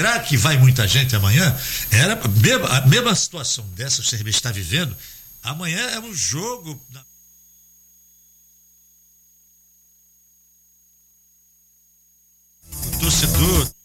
será que vai muita gente amanhã? A mesma situação dessa que o CRB está vivendo, amanhã é um jogo. O torcedor